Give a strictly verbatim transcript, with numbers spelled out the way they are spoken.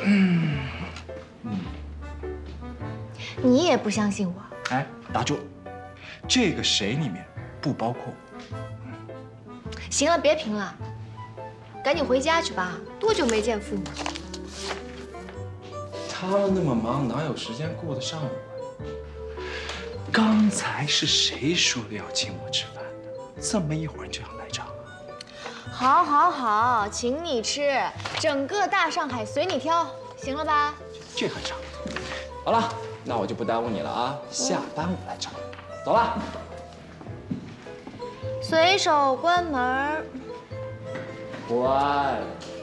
嗯嗯， 你也不相信我？ 哎，打住，这个谁里面不包括我。 行了，别评了，赶紧回家去吧。多久没见父母？ 他们那么忙，哪有时间顾得上我呀？刚才是谁说的要请我吃饭的？这么一会儿就要来账啊？ 好，好，好，请你吃，整个大上海随你挑，行了吧？ 这还差。好了，那我就不耽误你了啊，下班我来找你。走了。 随手关门。 乖。